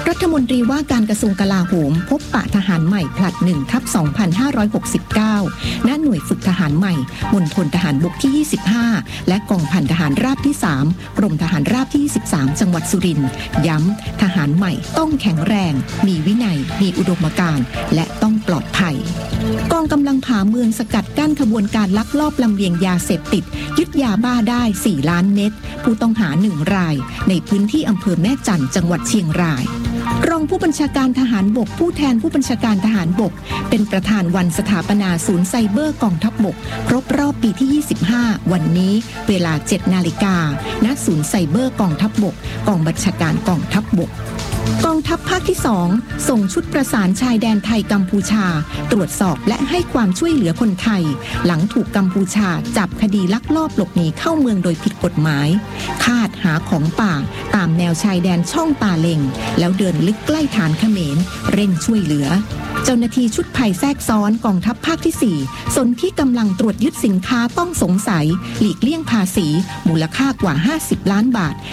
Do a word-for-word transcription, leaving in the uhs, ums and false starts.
รัฐมนตรีว่าการกระทรวงกลาโหมพบปะทหารใหม่ผลัดหนึ่งทับสองพันห้าร้อยหกสิบเก้าณหน่วยฝึกทหารใหม่มณฑลทหารบกที่ยี่สิบห้าและกองพันทหารราบที่สามกรมทหารราบที่ยี่สิบสามจังหวัดสุรินทร์ย้ำทหารใหม่ต้องแข็งแรงมีวินัยมีอุดมการณ์และต้องปลอดภัยกองกำลังผาเมืองสกัดกั้นขบวนการลักลอบลำเลียงยาเสพติดยึดยาบ้าได้สี่ล้านเม็ดผู้ต้องหาหนึ่งรายในพื้นที่อำเภอแม่จันทร์จังหวัดเชียงรายรองผู้บัญชาการทหารบกผู้แทนผู้บัญชาการทหารบกเป็นประธานวันสถาปนาศูนย์ไซเบอร์กองทัพบกครบรอบปีที่ยี่สิบห้าวันนี้เวลา เจ็ดนาฬิกาณศูนย์ไซเบอร์กองทัพบกกองบัญชาการกองทัพบกกองทัพภาคที่สองส่งชุดประสานชายแดนไทยกัมพูชาตรวจสอบและให้ความช่วยเหลือคนไทยหลังถูกกัมพูชาจับคดีลักลอบหลบหนีเข้าเมืองโดยผิดกฎหมายคาดหาของป่าตามแนวชายแดนช่องตาเล็งแล้วเดินลึกใกล้ฐานเขมรเร่งช่วยเหลือเจ้าหน้าที่ชุดภัยแทรกซ้อนกองทัพภาคที่สี่สนที่กำลังตรวจยึดสินค้าต้องสงสัยหลีกเลี่ยงภาษีมูลค่ากว่าห้าสิบล้านบาท